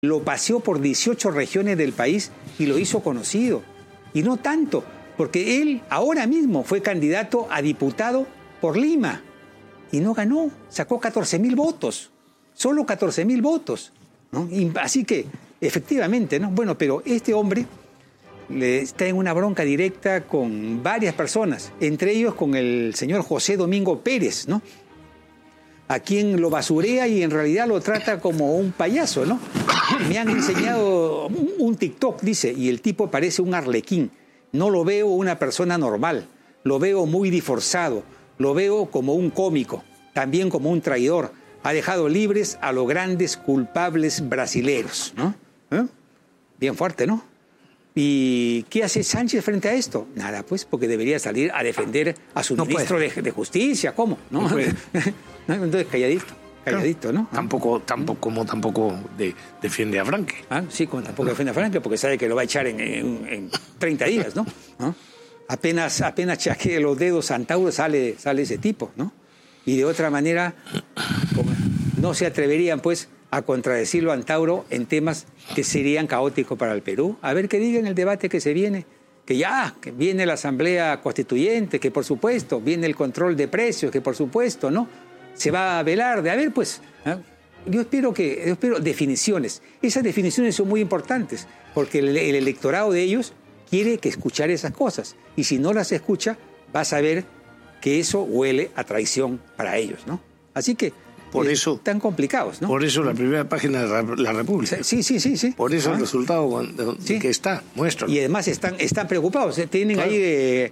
lo paseó por 18 regiones del país y lo hizo conocido. Y no tanto, porque él ahora mismo fue candidato a diputado por Lima y no ganó, sacó 14.000 votos, solo 14.000 votos, ¿no? Y así que, efectivamente, ¿no? Bueno, pero este hombre está en una bronca directa con varias personas, entre ellos con el señor José Domingo Pérez, ¿no? A quien lo basurea y en realidad lo trata como un payaso, ¿no? Me han enseñado un TikTok, dice, y el tipo parece un arlequín. No lo veo una persona normal, lo veo muy disforzado, lo veo como un cómico, también como un traidor. Ha dejado libres a los grandes culpables brasileros, ¿no? Bien fuerte, ¿no? ¿Y qué hace Sánchez frente a esto? Nada, pues, porque debería salir a defender a su ministro de Justicia. ¿Cómo? ¿No? Entonces, calladito, ¿no? Tampoco defiende a Franque. Sí, tampoco defiende a Franque, porque sabe que lo va a echar en 30 días, ¿no? Apenas chasquee los dedos Antauro sale ese tipo, ¿no? Y de otra manera, no se atreverían, pues, a contradecirlo a Antauro en temas que serían caóticos para el Perú. A ver qué diga en el debate que se viene, que viene la Asamblea Constituyente, que por supuesto, viene el control de precios, que por supuesto, ¿no? Se va a velar a ver, pues, yo espero definiciones. Esas definiciones son muy importantes, porque el electorado de ellos quiere que escuchar esas cosas, y si no las escucha, va a saber que eso huele a traición para ellos, ¿no? Así que por eso tan complicados, ¿no? Por eso la primera página de la República. Sí. Por eso el resultado que está, muestra. Y además están preocupados. Tienen ahí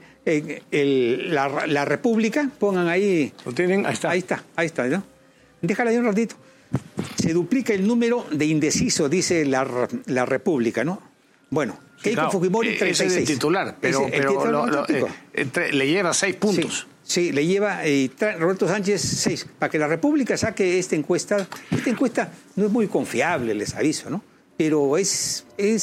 la República, pongan ahí. Lo tienen, ahí está, ¿no? Déjala ahí un ratito. Se duplica el número de indecisos, dice la República, ¿no? Bueno, Keiko Fujimori 36. Ese es el titular, pero le lleva 6 puntos. Sí, le lleva Roberto Sánchez 6. Para que la República saque esta encuesta no es muy confiable, les aviso, ¿no? Pero es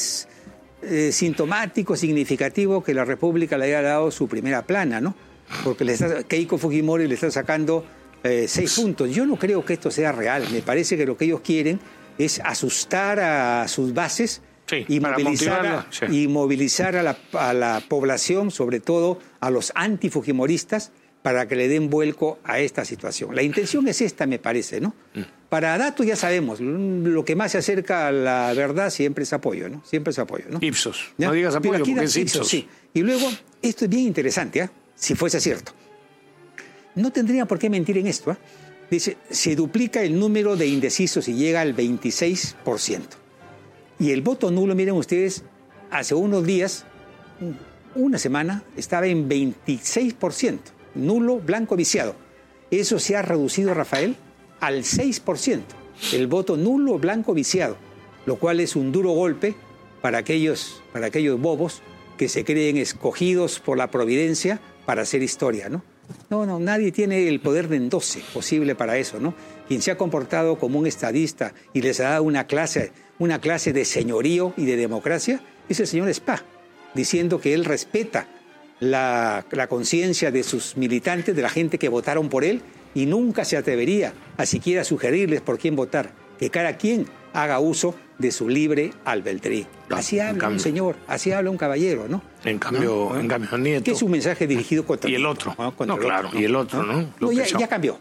sintomático, significativo que la República le haya dado su primera plana, ¿no? Porque Keiko Fujimori le está sacando 6 puntos. Yo no creo que esto sea real. Me parece que lo que ellos quieren es asustar a sus bases y movilizar a la población, sobre todo a los antifujimoristas, para que le den vuelco a esta situación. La intención es esta, me parece, ¿no? Para datos ya sabemos, lo que más se acerca a la verdad siempre es apoyo, ¿no? Siempre es apoyo, ¿no? Ipsos. ¿Ya? No digas apoyo porque es Ipsos. Sí. Y luego, esto es bien interesante, si fuese cierto. No tendría por qué mentir en esto, Dice, se duplica el número de indecisos y llega al 26%. Y el voto nulo, miren ustedes, hace unos días, una semana, estaba en 26%. Nulo, blanco, viciado. Eso se ha reducido, Rafael, al 6%. El voto nulo, blanco, viciado. Lo cual es un duro golpe para aquellos bobos que se creen escogidos por la providencia para hacer historia, ¿no? No, nadie tiene el poder de endoce posible para eso, ¿no? Quien se ha comportado como un estadista y les ha dado una clase de señorío y de democracia es el señor Spa, diciendo que él respeta la conciencia de sus militantes, de la gente que votaron por él, y nunca se atrevería a siquiera sugerirles por quién votar, que cada quien haga uso de su libre albedrío. Así habla un señor, así habla un caballero, ¿no? En cambio, Nieto... ¿Qué es un mensaje dirigido contra... Y el otro. Y el otro, ¿no? Ya cambió.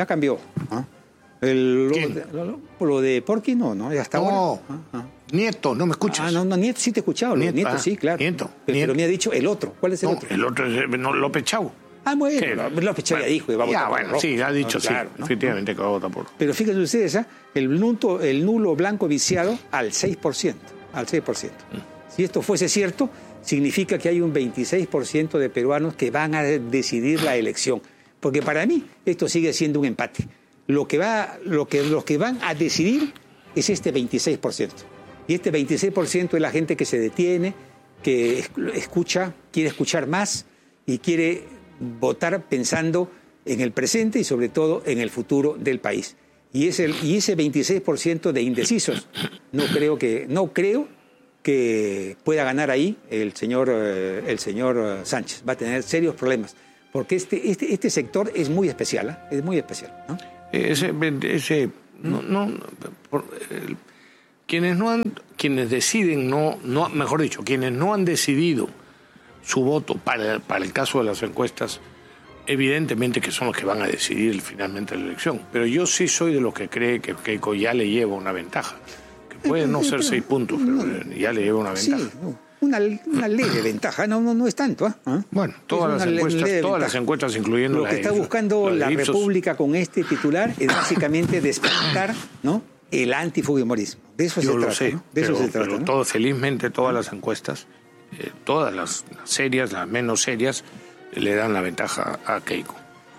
Lo de Porky no, ya está ahora. Nieto, ¿no me escuchas? No, Nieto sí te he escuchado. Nieto sí, claro. Pero me ha dicho el otro. ¿Cuál es el otro? El otro es López Chau. Bueno, López Chau ya dijo. Sí, ha dicho, claro, sí. Efectivamente que va a votar por... Pero fíjense ustedes, el nulo blanco viciado al 6%. Si esto fuese cierto, significa que hay un 26% de peruanos que van a decidir la elección. Porque para mí esto sigue siendo un empate. Los que van a decidir es este 26%. Y este 26% es la gente que se detiene, que escucha, quiere escuchar más y quiere votar pensando en el presente y sobre todo en el futuro del país. Y ese 26% de indecisos, no creo que pueda ganar ahí el señor Sánchez. Va a tener serios problemas, porque este sector es muy especial, quienes no han decidido su voto para el caso de las encuestas, evidentemente que son los que van a decidir finalmente la elección. Pero yo sí soy de los que cree que Keiko ya le lleva una ventaja. Que puede no ser 6 puntos, pero ya le lleva una ventaja. Sí, una leve ventaja, no es tanto. Bueno, todas las encuestas, incluyendo lo que está buscando la República con este titular es básicamente despertar, ¿no?, el antifujimorismo. De eso se trata. Yo lo sé, pero felizmente todas las encuestas, todas las serias, las menos serias, le dan la ventaja a Keiko.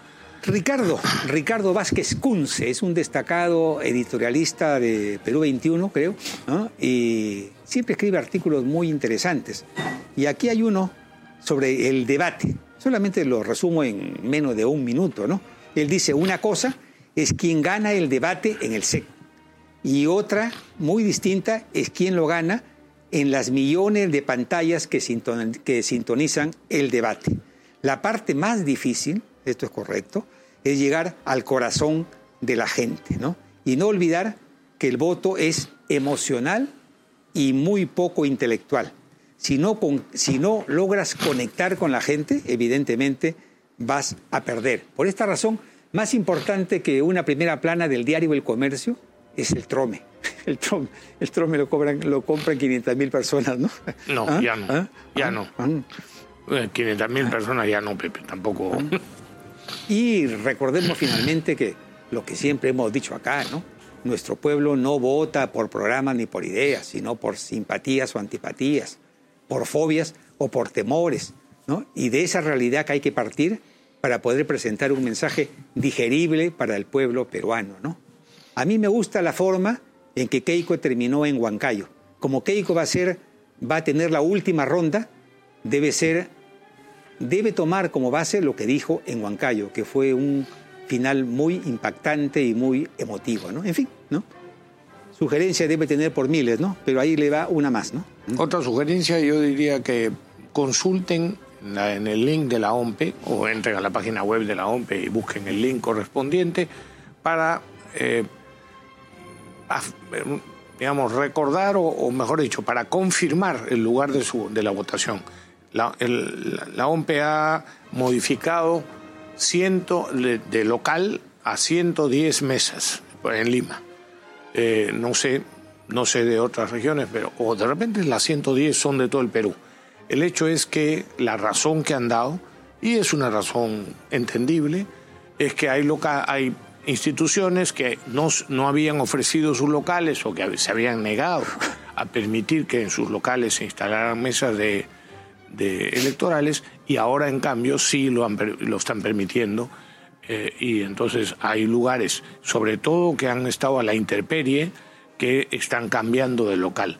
Ricardo Vázquez Kunze es un destacado editorialista de Perú 21, creo, ¿no? Y siempre escribe artículos muy interesantes. Y aquí hay uno sobre el debate. Solamente lo resumo en menos de 1 minuto, ¿no? Él dice, una cosa es quien gana el debate en el SEC. Y otra, muy distinta, es quien lo gana en las millones de pantallas que sintonizan el debate. La parte más difícil, esto es correcto, es llegar al corazón de la gente, ¿no? Y no olvidar que el voto es emocional y muy poco intelectual. Si no logras conectar con la gente, evidentemente vas a perder. Por esta razón, más importante que una primera plana del diario El Comercio es el trome. El trome lo compran 500.000 personas, ¿no? No, ya no. Ya no. 500.000 personas ya no, Pepe, tampoco. Y recordemos finalmente que lo que siempre hemos dicho acá, ¿no? Nuestro pueblo no vota por programas ni por ideas, sino por simpatías o antipatías, por fobias o por temores, ¿no? Y de esa realidad que hay que partir para poder presentar un mensaje digerible para el pueblo peruano, ¿no? A mí me gusta la forma en que Keiko terminó en Huancayo. Como Keiko va a tener la última ronda, debe tomar como base lo que dijo en Huancayo, que fue un final muy impactante y muy emotivo, ¿no? En fin, ¿no? Sugerencia debe tener por miles, ¿no? Pero ahí le va una más, ¿no? Otra sugerencia, yo diría que consulten en el link de la OMPE o entren a la página web de la OMPE y busquen el link correspondiente para, digamos, recordar o mejor dicho, para confirmar el lugar de la votación. La OMPE ha modificado de local a 110 mesas en Lima. No sé de otras regiones, pero o de repente las 110 son de todo el Perú. El hecho es que la razón que han dado, y es una razón entendible, es que hay instituciones que no habían ofrecido sus locales o que se habían negado a permitir que en sus locales se instalaran mesas de electorales, y ahora en cambio sí lo están permitiendo, y entonces hay lugares, sobre todo que han estado a la intemperie, que están cambiando de local.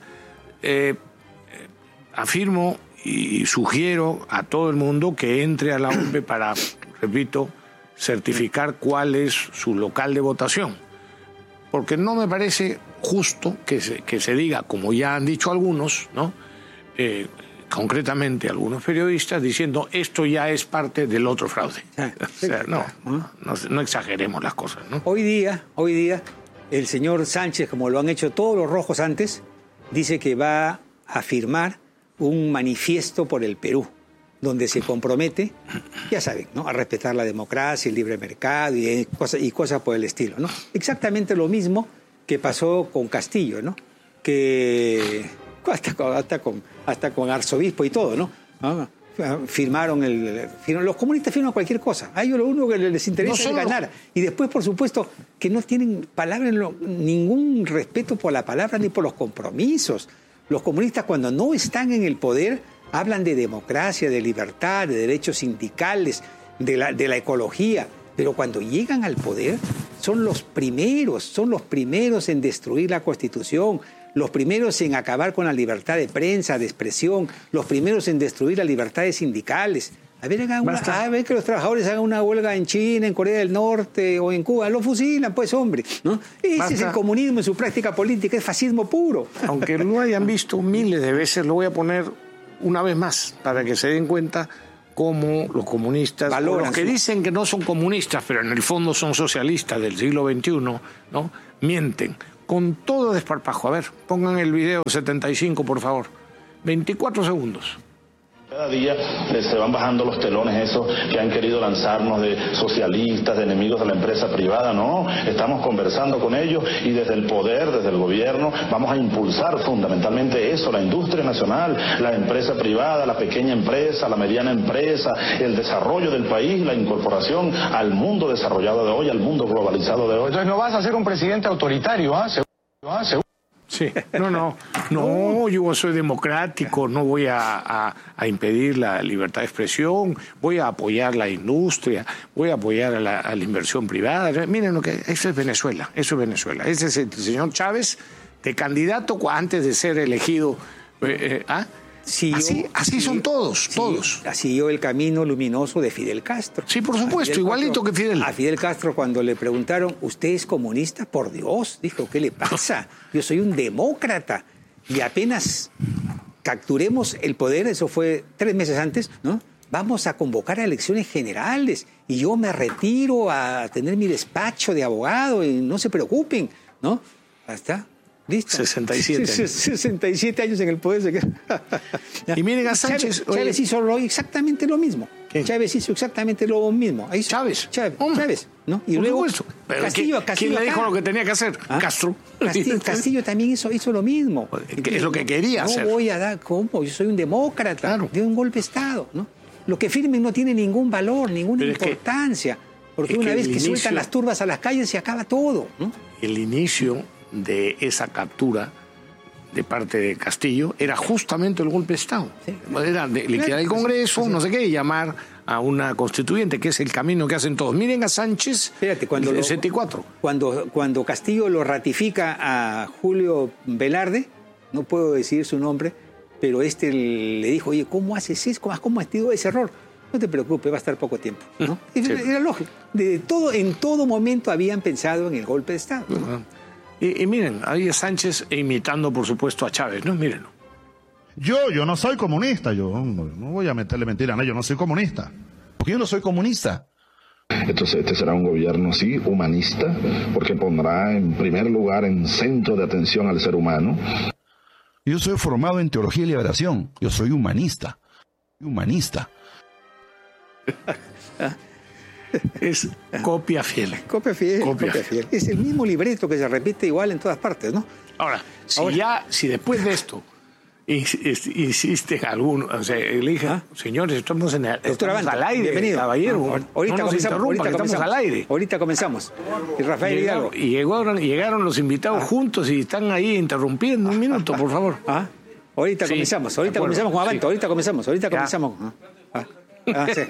Afirmo y sugiero a todo el mundo que entre a la OMPE para, repito, certificar cuál es su local de votación, porque no me parece justo que se diga, como ya han dicho algunos, ¿no? Concretamente algunos periodistas, diciendo esto ya es parte del otro fraude. O sea, no exageremos las cosas, ¿no? Hoy día, el señor Sánchez, como lo han hecho todos los rojos antes, dice que va a firmar un manifiesto por el Perú, donde se compromete, ya saben, ¿no?, a respetar la democracia, el libre mercado y cosas por el estilo, ¿no? Exactamente lo mismo que pasó con Castillo, ¿no? Que hasta con arzobispo y todo, ¿no? Los comunistas firman cualquier cosa. A ellos lo único que les interesa es ganar. Y después, por supuesto, que no tienen ningún respeto por la palabra ni por los compromisos. Los comunistas, cuando no están en el poder, hablan de democracia, de libertad, de derechos sindicales, de la ecología. Pero cuando llegan al poder, son los primeros en destruir la Constitución, los primeros en acabar con la libertad de prensa, de expresión, los primeros en destruir las libertades sindicales. A ver que los trabajadores hagan una huelga en China, en Corea del Norte o en Cuba. Lo fusilan, pues, hombre, ¿no? Ese es el comunismo en su práctica política, es fascismo puro. Aunque lo hayan visto miles de veces, lo voy a poner una vez más para que se den cuenta cómo los comunistas, o los que dicen que no son comunistas, pero en el fondo son socialistas del siglo XXI, ¿no?, mienten con todo desparpajo. A ver, pongan el video 75, por favor. 24 segundos. Cada día se van bajando los telones esos que han querido lanzarnos de socialistas, de enemigos de la empresa privada. No, estamos conversando con ellos y desde el poder, desde el gobierno, vamos a impulsar fundamentalmente eso, la industria nacional, la empresa privada, la pequeña empresa, la mediana empresa, el desarrollo del país, la incorporación al mundo desarrollado de hoy, al mundo globalizado de hoy. Entonces no vas a ser un presidente autoritario, ¿ah? Sí, no, yo soy democrático, no voy a impedir la libertad de expresión, voy a apoyar la industria, voy a apoyar a la inversión privada. Miren lo que eso es Venezuela, Ese es el señor Chávez de candidato antes de ser elegido. Así son todos. Siguió el camino luminoso de Fidel Castro. Sí, por supuesto, igualito que Fidel. A Fidel Castro, cuando le preguntaron, ¿usted es comunista? Por Dios, dijo, ¿qué le pasa? Yo soy un demócrata. Y apenas capturemos el poder, eso fue 3 meses antes, ¿no? Vamos a convocar a elecciones generales y yo me retiro a tener mi despacho de abogado y no se preocupen, ¿no? Hasta... ¿Listo? 67 años. 67 años en el poder. Y miren a Sánchez. Chávez hizo exactamente lo mismo. ¿Quién? Chávez hizo exactamente lo mismo. Chávez, ¿no? Y por luego supuesto. Pero Castillo ¿quién le dijo lo que tenía que hacer? Castro. Castillo también hizo lo mismo. Es lo que quería hacer. No voy a dar, ¿cómo? Yo soy un demócrata, de un golpe de Estado, ¿no? Lo que firmen no tiene ningún valor, ninguna importancia. Porque una vez que sueltan las turbas a las calles se acaba todo, ¿no? El inicio de esa captura de parte de Castillo era justamente el golpe de Estado. Sí. Era de liquidar el Congreso, no sé qué, y llamar a una constituyente, que es el camino que hacen todos. Miren a Sánchez, cuando el 74. Cuando Castillo lo ratifica a Julio Velarde, no puedo decir su nombre, pero le dijo, oye, ¿cómo haces eso? ¿Cómo has tenido ese error? No te preocupes, va a estar poco tiempo, ¿no? Era lógico. En todo momento habían pensado en el golpe de Estado, ¿no? Y miren, ahí es Sánchez imitando, por supuesto, a Chávez, ¿no? Mírenlo. Yo no soy comunista, yo no voy a meterle mentira, no, yo no soy comunista. Porque yo no soy comunista. Entonces este será un gobierno, sí, humanista, porque pondrá en primer lugar, en centro de atención al ser humano. Yo soy formado en teología y liberación, yo soy humanista. Es copia fiel. Copia fiel. Es el mismo libreto que se repite igual en todas partes, ¿no? Ahora, si después de esto insiste alguno, o sea, le dije, señores, estamos al aire, bienvenido. Caballero. Ahorita comenzamos. Estamos al aire. Ahorita comenzamos. Y Rafael Hidalgo. Y llegaron los invitados juntos y están ahí interrumpiendo. Un minuto, por favor. Ahorita comenzamos con Avanto. Ahorita comenzamos. Sí.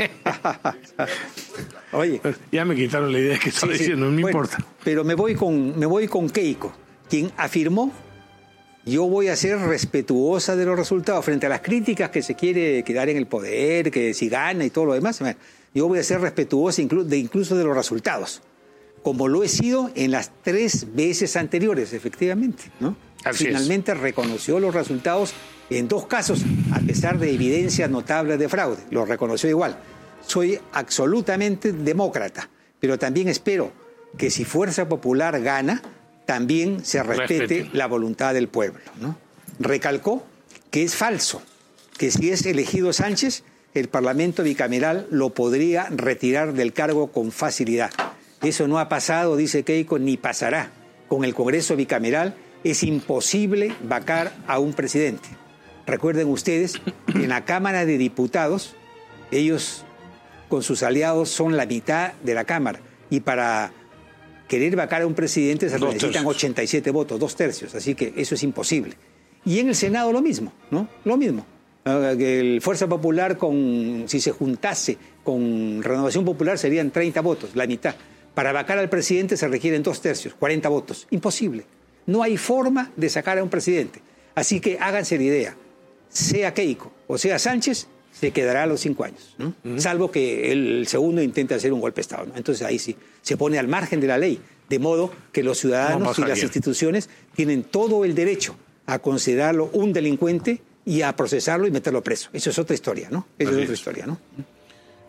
Oye, ya me quitaron la idea que estaba diciendo, no me importa. Pero me voy con Keiko, quien afirmó: yo voy a ser respetuosa de los resultados frente a las críticas que se quiere quedar en el poder, que si gana y todo lo demás. Yo voy a ser respetuosa incluso de los resultados, como lo he sido en las 3 veces anteriores, efectivamente, ¿no? Finalmente reconoció los resultados en 2 casos, a pesar de evidencias notables de fraude. Lo reconoció igual. Soy absolutamente demócrata, pero también espero que si Fuerza Popular gana, también se respete la voluntad del pueblo, ¿no? Recalcó que es falso, que si es elegido Sánchez, el Parlamento bicameral lo podría retirar del cargo con facilidad. Eso no ha pasado, dice Keiko, ni pasará. Con el Congreso bicameral es imposible vacar a un presidente. Recuerden ustedes, en la Cámara de Diputados, ellos con sus aliados son la mitad de la Cámara. Y para querer vacar a un presidente se necesitan 87 votos, 2/3. Así que eso es imposible. Y en el Senado lo mismo, ¿no? Lo mismo. El Fuerza Popular, si se juntase con Renovación Popular, serían 30 votos, la mitad. Para vacar al presidente se requieren 2/3, 40 votos. Imposible. No hay forma de sacar a un presidente. Así que háganse la idea. Sea Keiko o sea Sánchez, se quedará a los 5 años, ¿no? Salvo que el segundo intente hacer un golpe de Estado, ¿no? Entonces ahí sí, se pone al margen de la ley, de modo que los ciudadanos y las instituciones tienen todo el derecho a considerarlo un delincuente y a procesarlo y meterlo preso. Eso es otra historia, ¿no?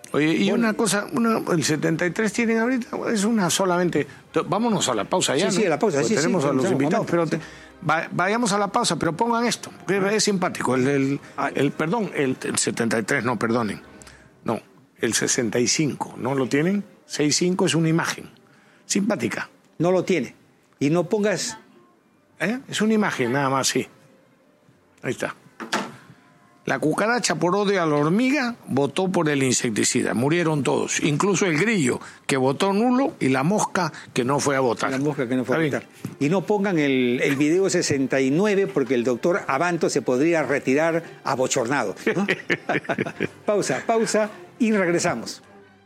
Oye, y una cosa, el 73 tienen ahorita, es una solamente. Vámonos a la pausa ya. Sí, ¿no? a la pausa. Pues sí, tenemos a los invitados, pero sí. vayamos a la pausa, pero pongan esto, que es simpático. El 73, no, perdonen. No, el 65, ¿no lo tienen? 65 es una imagen simpática. No lo tiene. Y no pongas... Es una imagen, nada más, sí. Ahí está. La cucaracha, por odio a la hormiga, votó por el insecticida. Murieron todos, incluso el grillo, que votó nulo, y la mosca, que no fue a votar. La mosca que no fue a votar. Y no pongan el video 69, porque el doctor Abanto se podría retirar abochornado, ¿no? Pausa, y regresamos.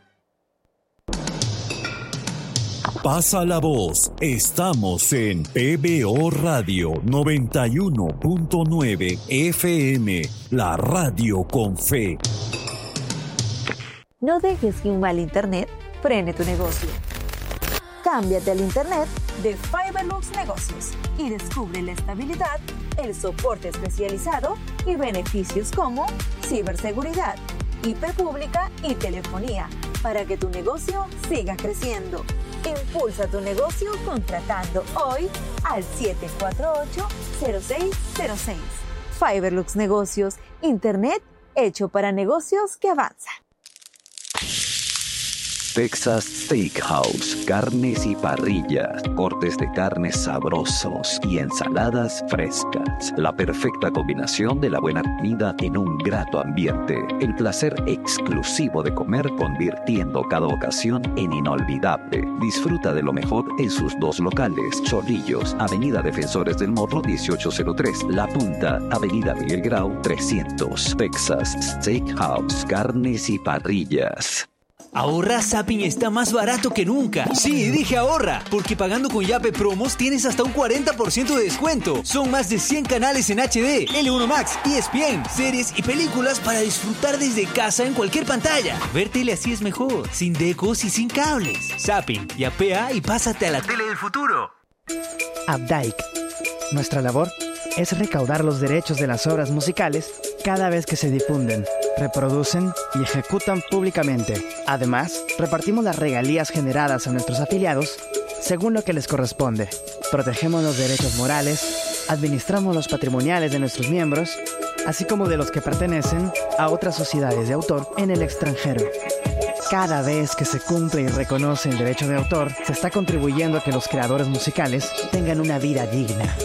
Pasa la voz. Estamos en PBO Radio 91.9 FM, la radio con fe. No dejes que un mal internet frene tu negocio. Cámbiate al internet de Fiberlux Negocios y descubre la estabilidad, el soporte especializado y beneficios como ciberseguridad, IP pública y telefonía para que tu negocio siga creciendo. Impulsa tu negocio contratando hoy al 748-0606. Fiberlux Negocios, internet hecho para negocios que avanzan. Texas Steakhouse, carnes y parrillas, cortes de carnes sabrosos y ensaladas frescas. La perfecta combinación de la buena comida en un grato ambiente. El placer exclusivo de comer, convirtiendo cada ocasión en inolvidable. Disfruta de lo mejor en sus dos locales: Chorrillos, Avenida Defensores del Morro 1803, La Punta, Avenida Miguel Grau 300. Texas Steakhouse, carnes y parrillas. Ahorra, Zapping está más barato que nunca. Sí, dije ahorra, porque pagando con Yape Promos tienes hasta un 40% de descuento. Son más de 100 canales en HD, L1 Max, ESPN, series y películas para disfrutar desde casa en cualquier pantalla. Ver tele así es mejor, sin decos y sin cables. Zapping, yapea y pásate a la tele del futuro. Updike. Nuestra labor es recaudar los derechos de las obras musicales cada vez que se difunden, reproducen y ejecutan públicamente. Además, repartimos las regalías generadas a nuestros afiliados según lo que les corresponde. Protegemos los derechos morales, administramos los patrimoniales de nuestros miembros, así como de los que pertenecen a otras sociedades de autor en el extranjero. Cada vez que se cumple y reconoce el derecho de autor, se está contribuyendo a que los creadores musicales tengan una vida digna.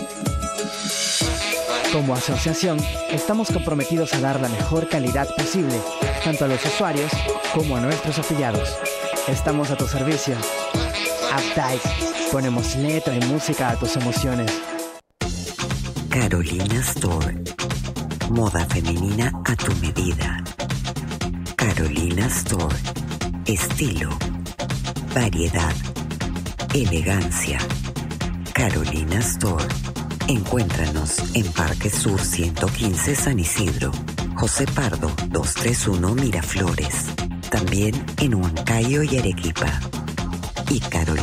Como asociación, estamos comprometidos a dar la mejor calidad posible, tanto a los usuarios como a nuestros afiliados. Estamos a tu servicio. Updike. Ponemos letra y música a tus emociones. Carolina Store. Moda femenina a tu medida. Carolina Store. Estilo. Variedad. Elegancia. Carolina Store. Encuéntranos en Parque Sur 115 San Isidro, José Pardo 231 Miraflores, también en Huancayo y Arequipa, y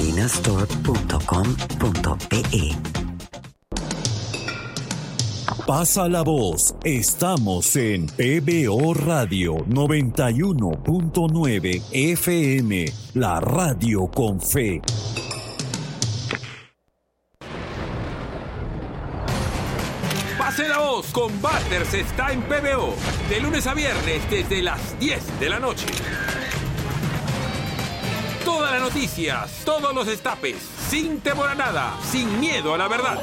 carolinastore.com.pe. Pasa la voz. Estamos en PBO Radio 91.9 FM, la radio con fe. Pase la voz con Butters está en PBO, de lunes a viernes desde las 10 de la noche. Todas las noticias, todos los destapes, sin temor a nada, sin miedo a la verdad.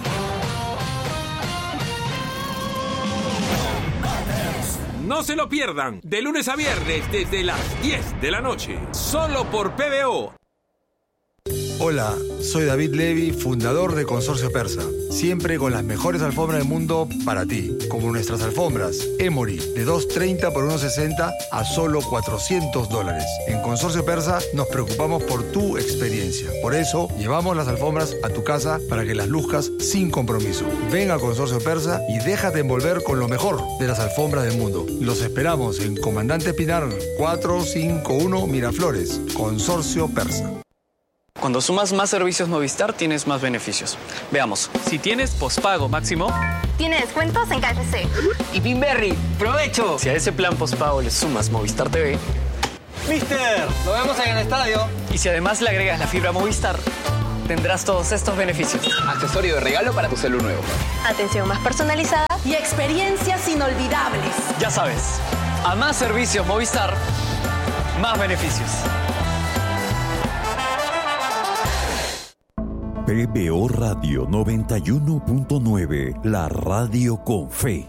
No se lo pierdan, de lunes a viernes desde las 10 de la noche, solo por PBO. Hola, soy David Levy, fundador de Consorcio Persa. Siempre con las mejores alfombras del mundo para ti, como nuestras alfombras Emory, de $230 por $160 a solo $400. En Consorcio Persa nos preocupamos por tu experiencia. Por eso, llevamos las alfombras a tu casa para que las luzcas sin compromiso. Ven a Consorcio Persa y déjate envolver con lo mejor de las alfombras del mundo. Los esperamos en Comandante Pinar 451 Miraflores. Consorcio Persa. Cuando sumas más servicios Movistar, tienes más beneficios. Veamos. Si tienes pospago máximo, tiene descuentos en KFC. Y Pinberry, ¡provecho! Si a ese plan pospago le sumas Movistar TV, Mister, lo vemos en el estadio. Y si además le agregas la fibra Movistar, tendrás todos estos beneficios. Accesorio de regalo para tu celu nuevo. Atención más personalizada y experiencias inolvidables. Ya sabes, a más servicios Movistar, más beneficios. PBO Radio 91.9, la radio con fe.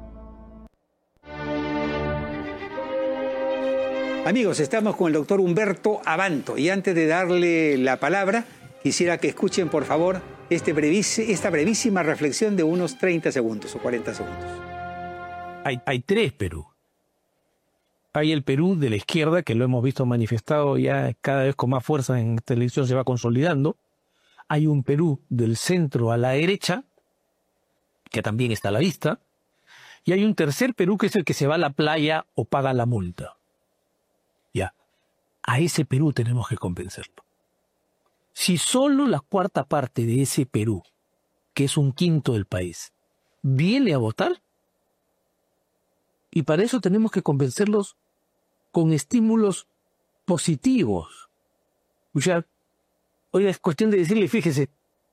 Amigos, estamos con el doctor Humberto Abanto y antes de darle la palabra, quisiera que escuchen, por favor, esta brevísima reflexión de unos 30 segundos o 40 segundos. Hay tres Perú. Hay el Perú de la izquierda, que lo hemos visto manifestado ya cada vez con más fuerza en esta elección, se va consolidando. Hay un Perú del centro a la derecha, que también está a la vista. Y hay un tercer Perú, que es el que se va a la playa o paga la multa. Ya, a ese Perú tenemos que convencerlo. Si solo la cuarta parte de ese Perú, que es un quinto del país, viene a votar, y para eso tenemos que convencerlos con estímulos positivos. O sea, oiga, es cuestión de decirle, fíjese,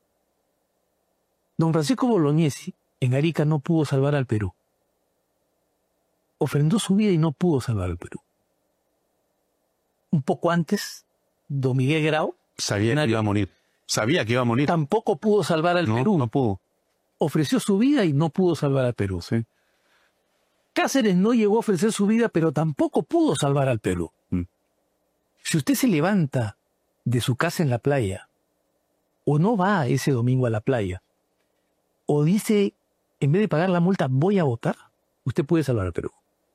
don Francisco Bolognesi en Arica no pudo salvar al Perú. Ofrendó su vida y no pudo salvar al Perú. Un poco antes, don Miguel Grau Sabía que iba a morir. Tampoco pudo salvar al Perú. No pudo. Ofreció su vida y no pudo salvar al Perú. Sí. Cáceres no llegó a ofrecer su vida, pero tampoco pudo salvar al Perú. Si usted se levanta de su casa en la playa, o no va ese domingo a la playa, o dice, en vez de pagar la multa, voy a votar, usted puede salvar al Perú.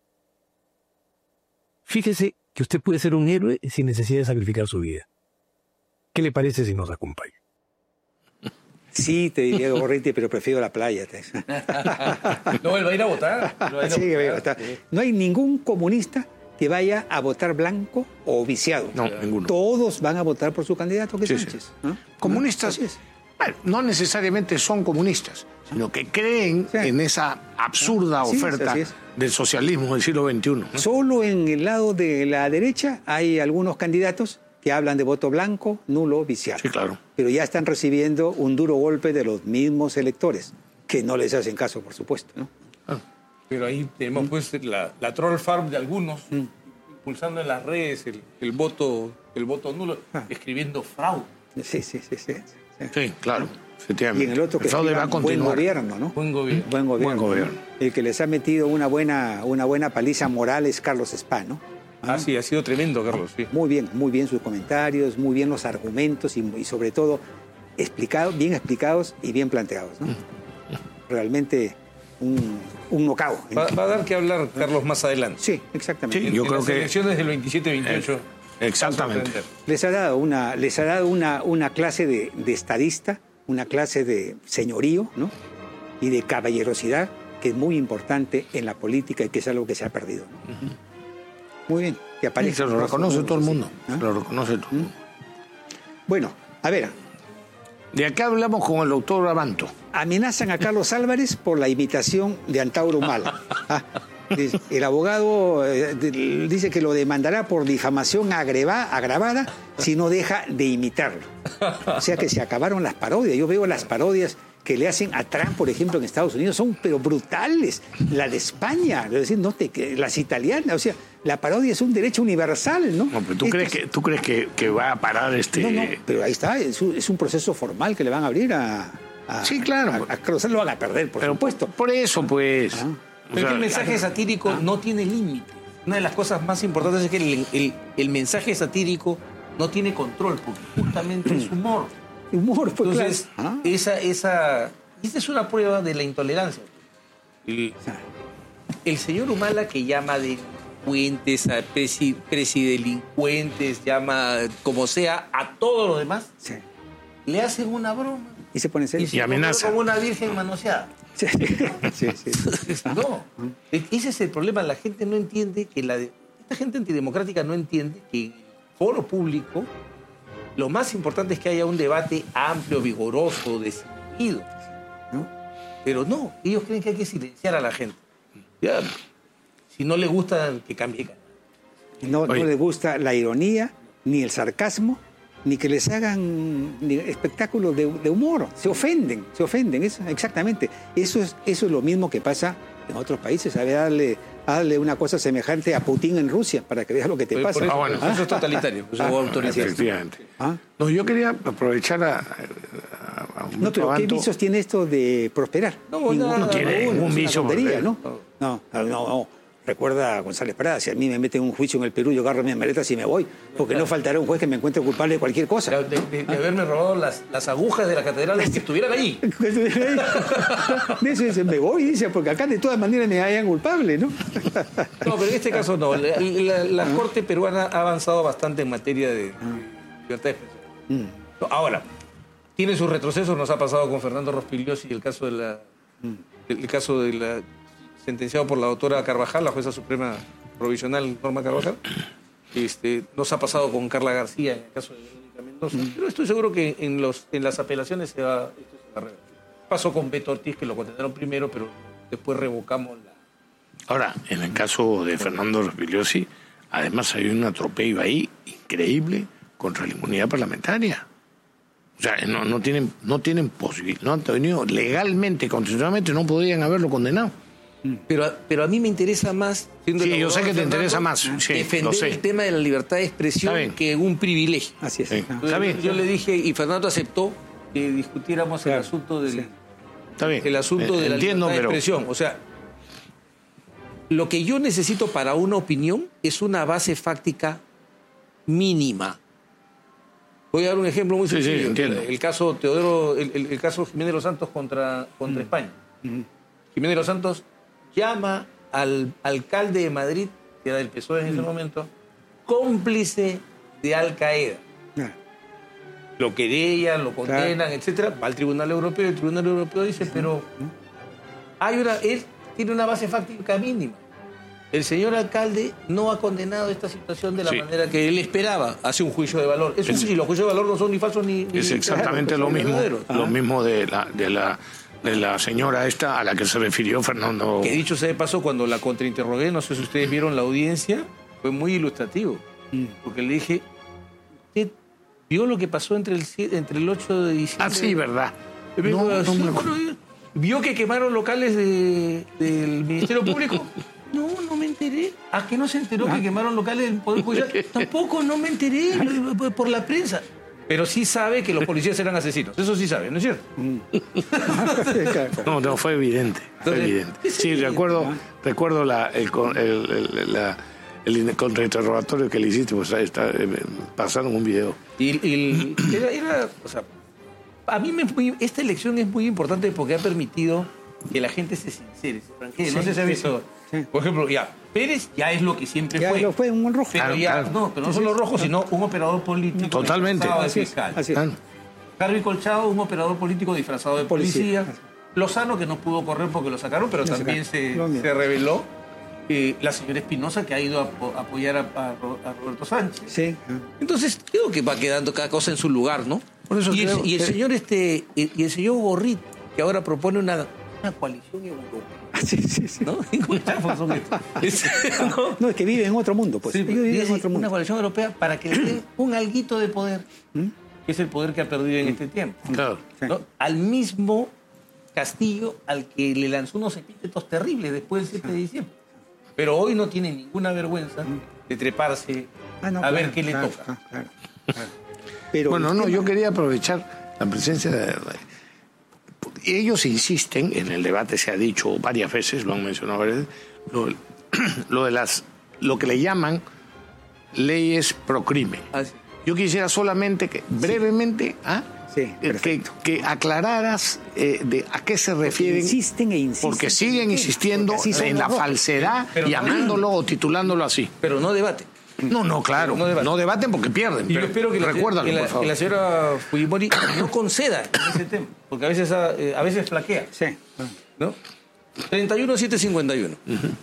Fíjese que usted puede ser un héroe sin necesidad de sacrificar su vida. ¿Qué le parece si nos acompaña? Sí, te diría Gorriti, pero prefiero la playa. No, él va a ir a votar. Sí, va a votar. No hay ningún comunista que vaya a votar blanco o viciado. No, ninguno. Todos van a votar por su candidato, que es Sánchez. Sí. ¿No? Comunistas, bueno, no necesariamente son comunistas, sino que creen en esa absurda oferta del socialismo del siglo XXI. ¿no? Solo en el lado de la derecha hay algunos candidatos que hablan de voto blanco, nulo, viciado. Sí, claro. Pero ya están recibiendo un duro golpe de los mismos electores, que no les hacen caso, por supuesto, ¿no? Pero ahí tenemos pues la troll farm de algunos, impulsando en las redes el voto nulo, escribiendo fraude. Sí. Sí, claro. Y en el otro que escriban buen gobierno, ¿no? Buen gobierno. Buen gobierno. El que les ha metido una buena paliza moral es Carlos Spa, ¿no? Sí, ha sido tremendo, Carlos. Sí. Muy bien sus comentarios, muy bien los argumentos y sobre todo bien explicados y bien planteados, ¿no? Realmente un knockout. Va a dar que hablar Carlos más adelante. Sí, exactamente. Sí, yo creo que elecciones del 27-28. Exactamente. Les ha dado una clase de estadista, una clase de señorío, ¿no? Y de caballerosidad que es muy importante en la política y que es algo que se ha perdido, ¿no? Muy bien, que aparece. Se lo reconoce todo el mundo. Lo reconoce todo el mundo. Bueno, a ver. De acá hablamos con el doctor Abanto. Amenazan a Carlos Álvarez por la imitación de Antauro Humala. El abogado dice que lo demandará por difamación agravada si no deja de imitarlo. O sea que se acabaron las parodias. Yo veo las parodias que le hacen a Trump, por ejemplo, en Estados Unidos, son pero brutales. La de España, es decir, las italianas, o sea, la parodia es un derecho universal, ¿no? No, pero ¿tú crees que va a parar este...? No, pero ahí está, es un proceso formal que le van a abrir sí, claro. A Carlos, lo van a perder, por supuesto. Por eso, pues... Pero el mensaje satírico no tiene límite. Una de las cosas más importantes es que el mensaje satírico no tiene control, porque justamente es humor. Humor, pues. Entonces, claro. esta es una prueba de la intolerancia. El señor Humala, que llama delincuentes, a presidelincuentes, llama como sea a todos los demás, le hacen una broma. Y se pone serio. Y amenaza. Como una virgen manoseada. Sí. No, ese es el problema. La gente no entiende que esta gente antidemocrática no entiende que en el foro público lo más importante es que haya un debate amplio, vigoroso, decidido. ¿No? Pero no, ellos creen que hay que silenciar a la gente. Ya, si no le gusta, que cambie canal. No les gusta la ironía, ni el sarcasmo, ni que les hagan espectáculos de humor. Se ofenden. Eso, exactamente. Eso es lo mismo que pasa en otros países. A ver, darle una cosa semejante a Putin en Rusia para que veas lo que te pasa. Eso es totalitario. Efectivamente. No, yo quería aprovechar a no, pero ¿qué vicios tiene esto de prosperar? No tiene ningún vicio. No. Recuerda González Prada, si a mí me meten un juicio en el Perú, yo agarro mis maletas y me voy, porque no faltará un juez que me encuentre culpable de cualquier cosa. De haberme robado las agujas de la catedral que estuvieran allí. Dice, me voy, dice, porque acá de todas maneras me hayan culpable, ¿no? No, pero en este caso no. La Corte peruana ha avanzado bastante en materia de libertad de expresión. Ahora, tiene sus retrocesos, nos ha pasado con Fernando Rospigliosi y el caso de la sentenciado por la doctora Carvajal, la jueza suprema provisional Norma Carvajal. Nos ha pasado con Carla García en el caso de Verónica Mendoza. Pero estoy seguro que en las apelaciones esto se va a rever. Pasó con Beto Ortiz, que lo condenaron primero, pero después revocamos la... Ahora, en el caso de Fernando Rospigliosi, además hay un atropello ahí increíble contra la inmunidad parlamentaria. O sea, no tienen posibilidad, no han tenido legalmente, constitucionalmente, no podrían haberlo condenado. Pero a mí me interesa más, yo sé que te interesa más, defender el tema de la libertad de expresión que un privilegio. Así es. Sí. Está bien. Yo le dije, y Fernando aceptó que discutiéramos el asunto del el asunto de la libertad de expresión. O sea, lo que yo necesito para una opinión es una base fáctica mínima. Voy a dar un ejemplo muy sencillo. El caso Teodoro, el caso Jiménez de los Santos contra España. Jiménez de los Santos llama al alcalde de Madrid, que era del PSOE en ese momento, cómplice de Al Qaeda. Lo querellan, lo condenan, etcétera. Va al Tribunal Europeo y el Tribunal Europeo dice, pero él tiene una base fáctica mínima. El señor alcalde no ha condenado esta situación de la manera que él esperaba. Hace un juicio de valor. Eso sí, los juicios de valor no son ni falsos ni... Es exactamente lo mismo. Lo mismo de la señora esta a la que se refirió Fernando. Que dicho sea de paso, cuando la contrainterrogué, no sé si ustedes vieron la audiencia, fue muy ilustrativo. Porque le dije, ¿usted vio lo que pasó entre el 8 de diciembre? Ah, sí, verdad. ¿Vio que quemaron locales del Ministerio Público? No me enteré. ¿A qué no se enteró que quemaron locales del Poder Judicial? Tampoco, no me enteré por la prensa. Pero sí sabe que los policías eran asesinos. Eso sí sabe, ¿no es cierto? No, fue evidente. Sí, recuerdo el contrainterrogatorio que le hiciste, pues pasaron un video. O sea, a mí esta elección es muy importante porque ha permitido que la gente se sincere, se franquee. No sé si ha visto. Por ejemplo, Pérez ya es lo que siempre fue. Ya fue un rojo. Pero pero no solo rojo, sino un operador político. Totalmente. Disfrazado de fiscal. Harvey Colchado, un operador político disfrazado de policía. Lozano, que no pudo correr porque lo sacaron, pero también se rebeló. La señora Espinosa, que ha ido a apoyar a Roberto Sánchez. Sí. Entonces, creo que va quedando cada cosa en su lugar, ¿no? Por eso y el señor y el señor Borrit, que ahora propone una coalición europea. Sí. ¿No? No, es que vive en otro mundo, pues. Una coalición europea para que le den un alguito de poder, que es el poder que ha perdido en este tiempo. Claro. ¿No? Al mismo Castillo al que le lanzó unos epítetos terribles después del 7 de diciembre. Pero hoy no tiene ninguna vergüenza de treparse a ver qué le toca. Pero yo quería aprovechar la presencia de... Ellos insisten, en el debate se ha dicho varias veces, lo han mencionado varias veces, lo que le llaman leyes pro crimen. Yo quisiera solamente que brevemente que aclararas a qué se refieren. Insisten. Porque siguen insistiendo en la falsedad, llamándolo o titulándolo así. Pero no debate. No, claro. No debaten porque pierden. Y yo espero que la señora Fujimori no conceda en ese tema, porque a veces flaquea. Sí. ¿No? 31.751.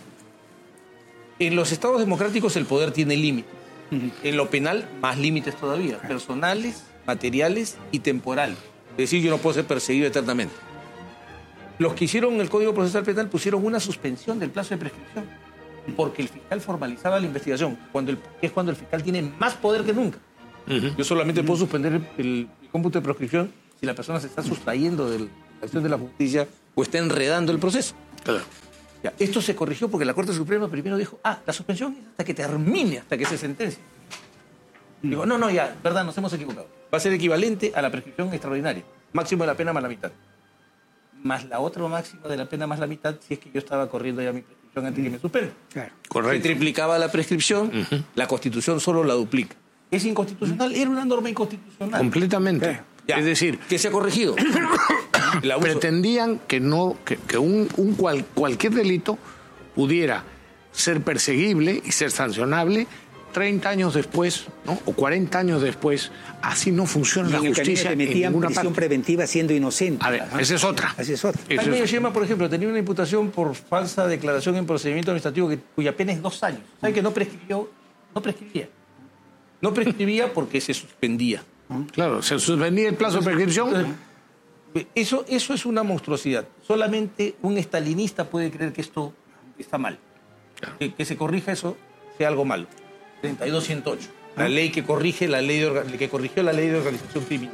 En los estados democráticos el poder tiene límites. En lo penal, más límites todavía. Personales, materiales y temporales. Es decir, yo no puedo ser perseguido eternamente. Los que hicieron el Código Procesal Penal pusieron una suspensión del plazo de prescripción. porque el fiscal formalizaba la investigación, es cuando el fiscal tiene más poder que nunca. Yo solamente puedo suspender el cómputo de prescripción si la persona se está sustrayendo de la acción de la justicia o está enredando el proceso. Claro. Ya, esto se corrigió porque la Corte Suprema primero dijo, la suspensión es hasta que termine, hasta que se sentencie. Digo, no, ya, verdad, nos hemos equivocado. Va a ser equivalente a la prescripción extraordinaria. Máximo de la pena más la mitad. Más la otra máxima de la pena más la mitad si es que yo estaba corriendo ya mi prescripción antes que me suspenda. Claro. Correcto. Se triplicaba la prescripción, la Constitución solo la duplica. ¿Es inconstitucional? Era una norma inconstitucional. Completamente. Ya. Es decir, que se ha corregido. Pretendían que cualquier delito pudiera ser perseguible y ser sancionable 30 años después, ¿no? O 40 años después. Así no funciona la justicia en ninguna prisión parte. preventiva siendo inocente. A ver, esa es otra. Jaime Yoshima, por ejemplo, tenía una imputación por falsa declaración en procedimiento administrativo cuya pena es 2 años. ¿Saben que no prescribió? No prescribía. No prescribía porque se suspendía. Claro, se suspendía el plazo de prescripción. Eso es una monstruosidad. Solamente un estalinista puede creer que esto está mal. Claro. Que se corrija eso sea algo malo. 32.108. La ley que corrigió la ley de organización criminal.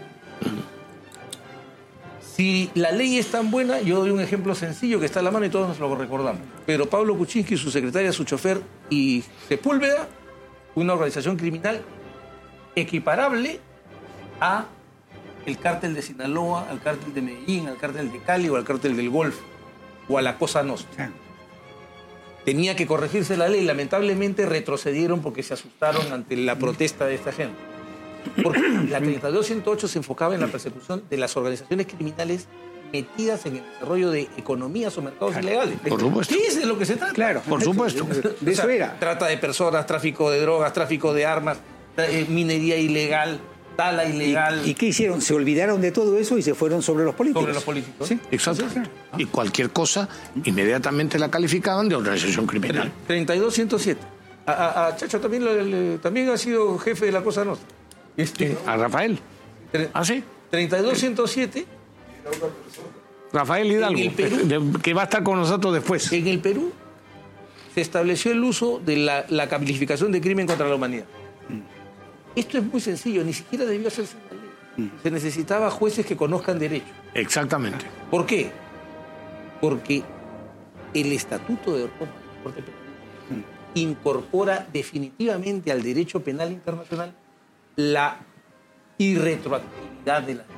Si la ley es tan buena, yo doy un ejemplo sencillo que está a la mano y todos nos lo recordamos. Pero Pablo Kuczynski, su secretaria, su chofer y Sepúlveda, una organización criminal equiparable a el cártel de Sinaloa, al cártel de Medellín, al cártel de Cali o al cártel del Golfo o a la Cosa Nostra. Tenía que corregirse la ley. Lamentablemente retrocedieron porque se asustaron ante la protesta de esta gente. Porque la 32.108 se enfocaba en la persecución de las organizaciones criminales metidas en el desarrollo de economías o mercados ilegales. Por supuesto. ¿Qué es de lo que se trata? Claro. Por supuesto. De eso era. Trata de personas, tráfico de drogas, tráfico de armas, minería ilegal, tala ilegal. ¿Y qué hicieron? Se olvidaron de todo eso y se fueron sobre los políticos. Sobre los políticos. Sí, exacto. Y cualquier cosa, inmediatamente la calificaban de organización criminal. 32.107. A Chacho también ha sido jefe de la Cosa Nostra. A Rafael. Sí. 32.107. Rafael Hidalgo, que va a estar con nosotros después. En el Perú se estableció el uso de la calificación de crimen contra la humanidad. Esto es muy sencillo, ni siquiera debió hacerse una ley. Se necesitaba jueces que conozcan derecho. Exactamente. ¿Por qué? Porque el Estatuto de Roma incorpora definitivamente al derecho penal internacional la irretroactividad de la ley.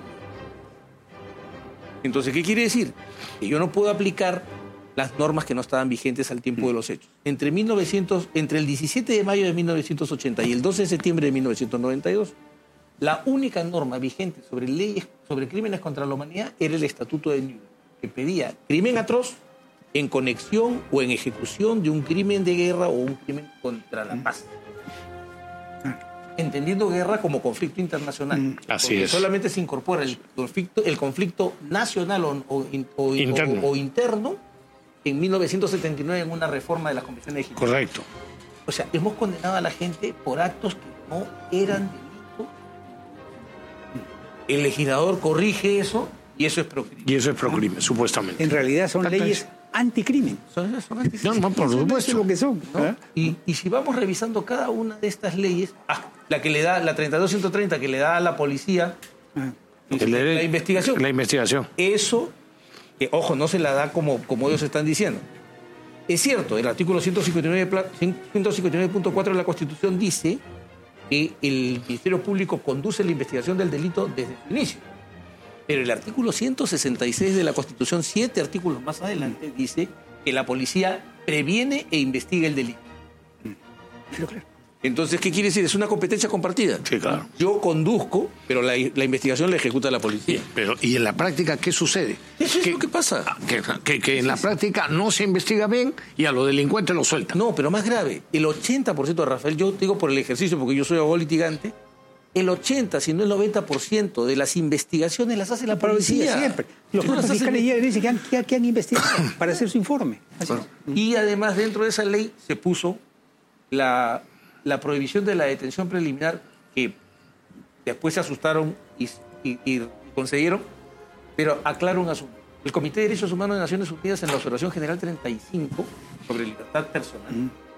Entonces, ¿qué quiere decir? Que yo no puedo aplicar las normas que no estaban vigentes al tiempo de los hechos. Entre el 17 de mayo de 1980 y el 12 de septiembre de 1992, la única norma vigente sobre crímenes contra la humanidad era el Estatuto de Nuremberg, que pedía crimen atroz en conexión o en ejecución de un crimen de guerra o un crimen contra la paz. Entendiendo guerra como conflicto internacional. Así es. Solamente se incorpora el conflicto nacional o interno en 1979 en una reforma de las convenciones de Ginebra. Correcto. O sea, hemos condenado a la gente por actos que no eran delito. El legislador corrige eso y eso es procrimen. Y eso es procrimen, supuestamente. En realidad son leyes anticrimen. Son anticrimen. No, por supuesto. Eso es lo que son. ¿No? Y si vamos revisando cada una de estas leyes, la que le da, la 32.130 que le da a la policía, la investigación. La investigación. Eso, que ojo, no se la da como ellos están diciendo. Es cierto, el artículo 159.4 de la Constitución dice que el Ministerio Público conduce la investigación del delito desde su inicio. Pero el artículo 166 de la Constitución, 7 artículos más adelante, dice que la policía previene e investiga el delito. Pero claro. Entonces, ¿qué quiere decir? Es una competencia compartida. Sí, claro. Yo conduzco, pero la investigación la ejecuta la policía. ¿Y en la práctica qué sucede? Eso es lo que pasa. Que en la práctica no se investiga bien y a los delincuentes los sueltan. No, pero más grave, el 80% de Rafael, yo digo por el ejercicio, porque yo soy abogado litigante, el 80, si no el 90% de las investigaciones las hace la policía. Siempre. Los fiscales ya dicen que han investigado para hacer su informe. Y además, dentro de esa ley se puso la prohibición de la detención preliminar, que después se asustaron y concedieron, pero aclaro un asunto. El Comité de Derechos Humanos de Naciones Unidas, en la Observación General 35 sobre libertad personal,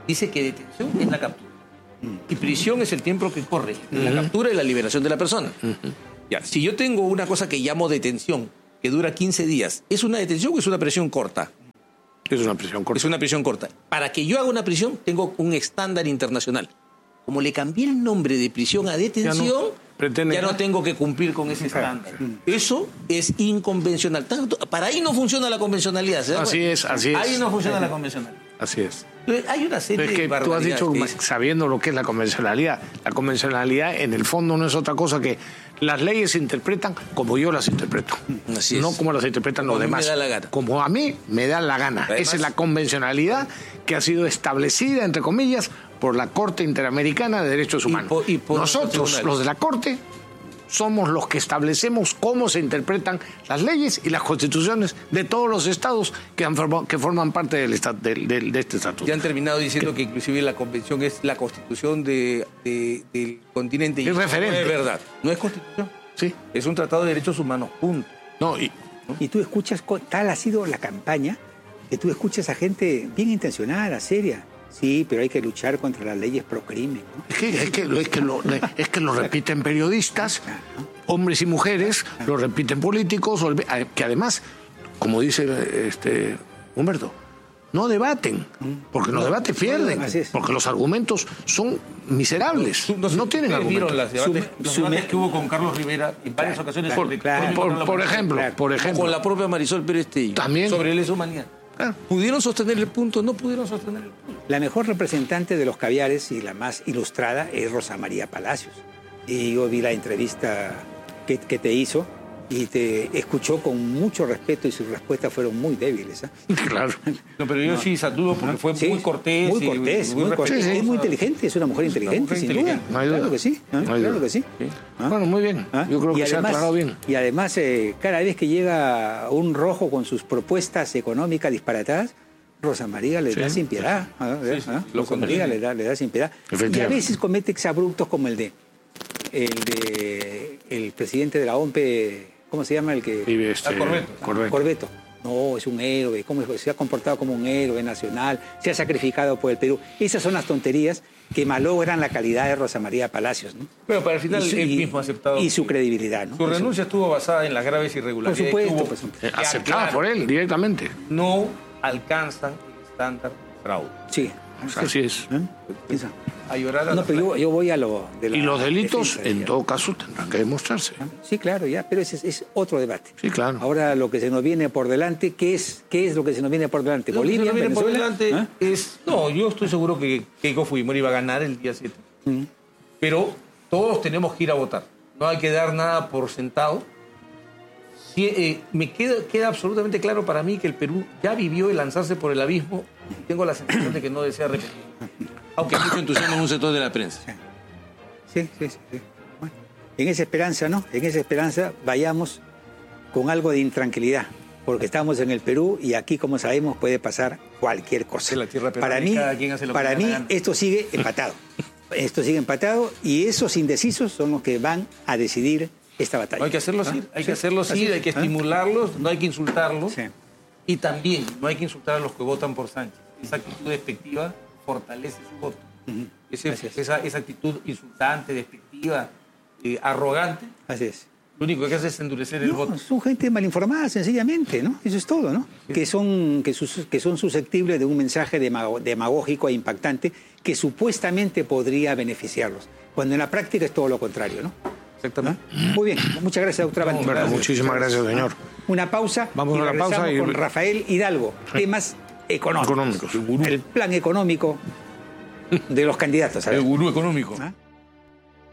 dice que detención es la captura. Y prisión es el tiempo que corre, la captura y la liberación de la persona. Ya, si yo tengo una cosa que llamo detención, que dura 15 días, ¿es una detención o es una prisión corta? Es una prisión corta. Es una prisión corta. Para que yo haga una prisión, tengo un estándar internacional. Como le cambié el nombre de prisión a detención, ya no tengo que cumplir con ese estándar. Eso es inconvencional. Para ahí no funciona la convencionalidad. Así es. Ahí no funciona la convencionalidad. Así es. Hay una serie de barbaridades. Tú has dicho, sabiendo lo que es la convencionalidad, en el fondo no es otra cosa que las leyes se interpretan como yo las interpreto. No como las interpretan los demás. Me da la gana. Como a mí me da la gana. Además, esa es la convencionalidad que ha sido establecida, entre comillas, por la Corte Interamericana de Derechos Humanos. Nosotros, los de la Corte, somos los que establecemos cómo se interpretan las leyes y las constituciones de todos los estados que forman parte de este estatuto. Ya han terminado diciendo que inclusive la convención es la constitución del continente. Es referente. No es verdad. No es constitución. Sí. Es un tratado de derechos humanos, punto. Y tú escuchas, tal ha sido la campaña, que tú escuchas a gente bien intencionada, seria. Sí, pero hay que luchar contra las leyes pro crimen, ¿no? Es que lo repiten periodistas, hombres y mujeres, lo repiten políticos, que además, como dice Humberto, no debaten, porque no debaten pierden, porque los argumentos son miserables, no tienen argumentos. Los debates que hubo con Carlos Rivera en varias ocasiones, por ejemplo, con la propia Marisol Pérez Tello, también sobre lesa humanidad. ¿Pudieron sostener el punto? No pudieron sostener el punto. La mejor representante de los caviares y la más ilustrada es Rosa María Palacios. Y yo vi la entrevista que te hizo y te escuchó con mucho respeto y sus respuestas fueron muy débiles. Claro. No, pero yo sí saludo porque fue muy cortés. Muy cortés, muy cortés. Es muy inteligente, es una mujer inteligente, sin duda. No hay duda. Claro que sí. Claro que sí. Bueno, muy bien. Yo creo que se ha aclarado bien. Y además, cada vez que llega un rojo con sus propuestas económicas disparatadas, Rosa María le da sin piedad. Rosa María le da sin piedad. Y a veces comete exabruptos como el presidente de la OMP, ¿cómo se llama el que? Corbeto. No, es un héroe, se ha comportado como un héroe nacional, se ha sacrificado por el Perú. Esas son las tonterías que malogran la calidad de Rosa María Palacios, ¿no? Pero para el final él mismo ha aceptado. Y su credibilidad, ¿no? Su renuncia estuvo basada en las graves irregularidades. Por supuesto. Aceptada por él directamente. No alcanzan el estándar de fraude. Sí. Así es. A llorar a pero yo voy a lo de la y los delitos, en todo caso, tendrán que demostrarse. Sí, claro, pero ese es otro debate. Sí, claro. Ahora lo que se nos viene por delante, ¿qué es lo que se nos viene por delante? ¿Bolivia, Venezuela? Por delante es... No, yo estoy seguro que Keiko Fujimori iba a ganar el día 7. Pero todos tenemos que ir a votar. No hay que dar nada por sentado. Me queda absolutamente claro para mí que el Perú ya vivió el lanzarse por el abismo. Tengo la sensación de que no desea repetir. Aunque hay mucho entusiasmo en un sector de la prensa. Sí. Bueno, en esa esperanza, ¿no? En esa esperanza vayamos con algo de intranquilidad, porque estamos en el Perú y aquí, como sabemos, puede pasar cualquier cosa. Para mí esto sigue empatado. Esto sigue empatado y esos indecisos son los que van a decidir esta batalla. No hay que hacerlos ir, hay que estimularlos, no hay que insultarlos. Sí. Y también no hay que insultar a los que votan por Sánchez. Esa actitud despectiva fortalece su voto. Esa actitud insultante, despectiva, arrogante. Así es. Lo único que hace es endurecer el voto. Son gente mal informada, sencillamente, ¿no? Eso es todo, ¿no? Sí. Que son susceptibles de un mensaje demagógico e impactante que supuestamente podría beneficiarlos, cuando en la práctica es todo lo contrario, ¿no? Exactamente. Muy bien, muchas gracias, doctora Banti. Muchísimas gracias, señor. Una pausa. Vamos a una pausa con Rafael Hidalgo. Temas económicos. El plan económico de los candidatos. El gurú económico.